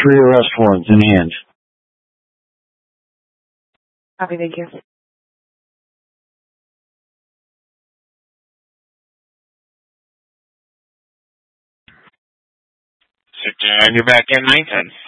3 arrest warrants in hand. Copy, thank you. Sit down, you're back in 910.